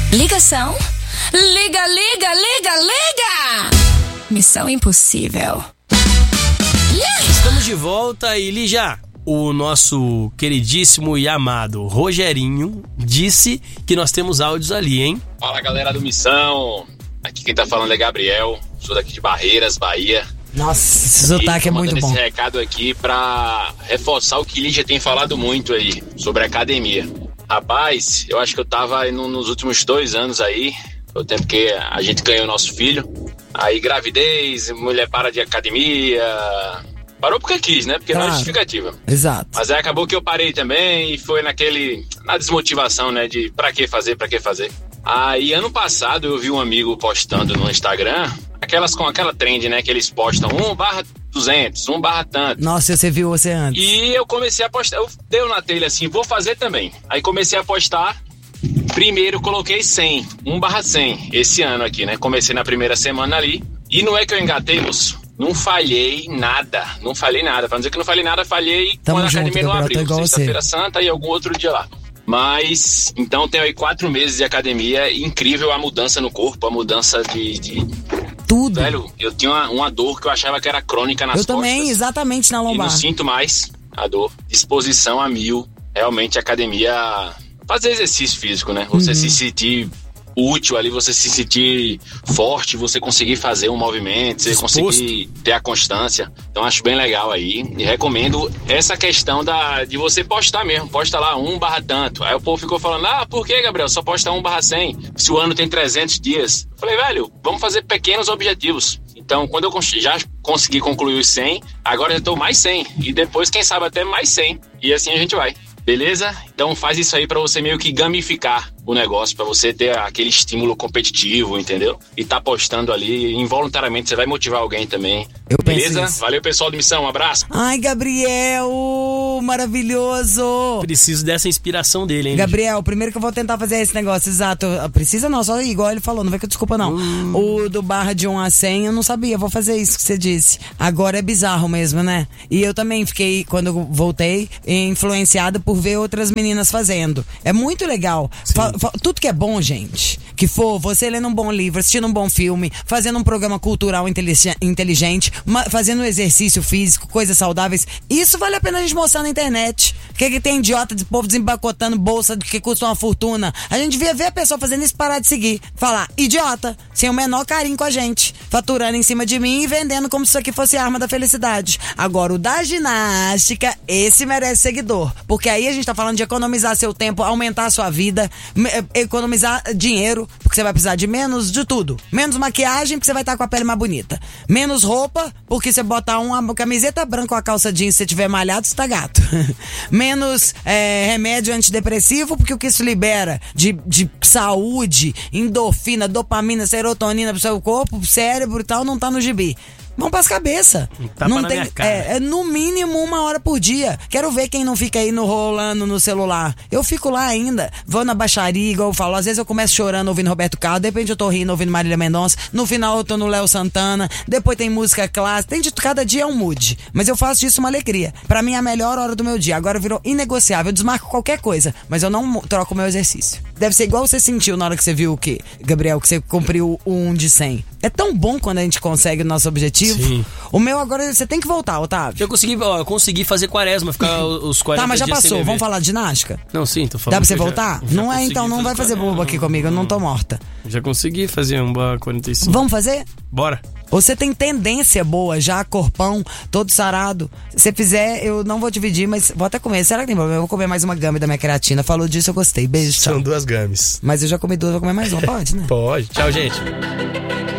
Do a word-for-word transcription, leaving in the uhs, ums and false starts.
Ligação? Liga, liga, liga, liga! Missão impossível. Yeah! Estamos de volta e Lígia, o nosso queridíssimo e amado Rogerinho disse que nós temos áudios ali, hein? Fala, galera do Missão. Aqui quem tá falando é Gabriel, sou daqui de Barreiras, Bahia. Nossa, esse sotaque é muito bom. Esse recado aqui pra reforçar o que Lígia tem falado muito aí sobre academia. Rapaz, eu acho que eu tava aí no, nos últimos dois anos aí, o tempo que a gente ganhou nosso filho. Aí gravidez, mulher para de academia. Parou porque quis, né? Porque claro, não é justificativa. Exato. Mas aí acabou que eu parei também e foi naquele, na desmotivação, né? De pra que fazer, pra que fazer. Aí ano passado eu vi um amigo postando no Instagram, aquelas com aquela trend, né? Que eles postam um barra duzentos, um barra tanto. Nossa, você viu você antes. E eu comecei a postar, eu dei na telha assim, vou fazer também. Aí comecei a postar, primeiro coloquei cem, um barra cem, esse ano aqui, né? Comecei na primeira semana ali. E não é que eu engatei, moço. Não falhei nada, não falhei nada. Pra não dizer que não falhei nada, falhei Tamo quando a junto, academia não Gabriel, abriu. Sexta-feira Santa e algum outro dia lá. Mas, então tenho aí quatro meses de academia, incrível a mudança no corpo, a mudança de... de... Tudo. Velho, eu tinha uma, uma dor que eu achava que era crônica nas eu costas. Eu também, exatamente na lombar. E não sinto mais a dor. Disposição a mil. Realmente a academia... Fazer exercício físico, né? Você uhum. se sentir útil ali, você se sentir forte, você conseguir fazer um movimento, você Disposto. conseguir ter a constância. Então acho bem legal aí. E recomendo essa questão da, de você postar mesmo. Posta lá um barra tanto. Aí o povo ficou falando, ah, por que, Gabriel? Só posta um barra cem. Se o ano tem trezentos dias. Eu falei, velho, vamos fazer pequenos objetivos. Então, quando eu já consegui concluir os cem, agora eu estou mais cem. E depois, quem sabe, até mais cem. E assim a gente vai. Beleza? Então faz isso aí pra você meio que gamificar o negócio, pra você ter aquele estímulo competitivo, entendeu? E tá postando ali, involuntariamente você vai motivar alguém também. Eu Beleza? Isso. Valeu, pessoal do Missão, um abraço. Ai, Gabriel, maravilhoso. Preciso dessa inspiração dele, hein? Gabriel, primeiro que eu vou tentar fazer esse negócio, exato. Precisa não, só igual ele falou, não vai que desculpa não. Hum. O do barra de um a cem, eu não sabia, vou fazer isso que você disse. Agora é bizarro mesmo, né? E eu também fiquei, quando eu voltei, influenciada por ver outras meninas fazendo. É muito legal. Fa- fa- tudo que é bom, gente, que for você lendo um bom livro, assistindo um bom filme, fazendo um programa cultural intelig- inteligente, ma- fazendo um exercício físico, coisas saudáveis, isso vale a pena a gente mostrar na internet. Que, que tem idiota de povo desempacotando bolsa que custa uma fortuna. A gente devia ver a pessoa fazendo isso, parar de seguir. Falar, idiota, sem o menor carinho com a gente, faturando em cima de mim e vendendo como se isso aqui fosse a arma da felicidade. Agora, o da ginástica, esse merece seguidor. Porque aí a gente tá falando de economizar seu tempo, aumentar a sua vida, economizar dinheiro, porque você vai precisar de menos de tudo. Menos maquiagem, porque você vai estar com a pele mais bonita. Menos roupa, porque você botar uma camiseta branca ou a calça jeans, se você tiver malhado, você tá gato. Menos é, remédio antidepressivo, porque o que isso libera de, de saúde, endorfina, dopamina, serotonina pro seu corpo, pro cérebro e tal, não tá no gibi. Vamos pras cabeças. Tapa não na tem, minha cara. É, é no mínimo uma hora por dia. Quero ver quem não fica aí no rolando no celular. Eu fico lá ainda. Vou na baixaria, igual eu falo. Às vezes eu começo chorando ouvindo Roberto Carlos. De repente eu tô rindo ouvindo Marília Mendonça. No final eu tô no Léo Santana. Depois tem música clássica. Tem de cada dia é um mood. Mas eu faço disso uma alegria. Pra mim é a melhor hora do meu dia. Agora virou inegociável. Eu desmarco qualquer coisa. Mas eu não troco o meu exercício. Deve ser igual você sentiu na hora que você viu o quê, Gabriel? Que você cumpriu o um de cem. É tão bom quando a gente consegue o nosso objetivo. Sim. O meu agora, você tem que voltar, Otávio. Eu consegui, ó, eu consegui fazer quaresma, ficar os quarenta Tá, mas já dias passou. sem beber. Vamos falar de ginástica? Não, sim, tô falando. Dá pra você que eu voltar? Já, já não é, então não vai fazer bobo aqui comigo, eu não tô morta. Já consegui fazer um quarenta e cinco. Vamos fazer? Bora. Ou você tem tendência boa, já corpão, todo sarado. Se fizer, eu não vou dividir, mas vou até comer. Será que tem problema? Eu vou comer mais uma gama da minha creatina. Falou disso, eu gostei. Beijo, tchau. São duas games. Mas eu já comi duas, vou comer mais uma. Pode, né? Pode. Tchau, gente.